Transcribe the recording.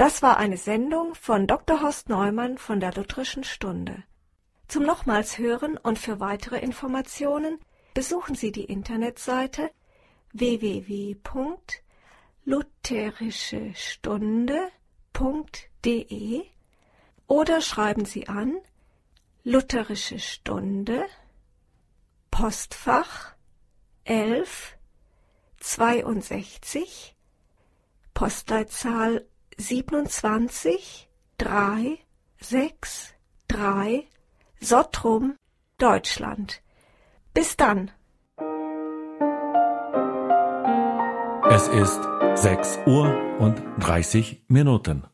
Das war eine Sendung von Dr. Horst Neumann von der Lutherischen Stunde. Zum nochmals Hören und für weitere Informationen besuchen Sie die Internetseite www.lutherischestunde.de oder schreiben Sie an Lutherische Stunde, Postfach 11 62, Postleitzahl 27 363, Sottrum, Deutschland. Bis dann. Es ist 6:30 Uhr.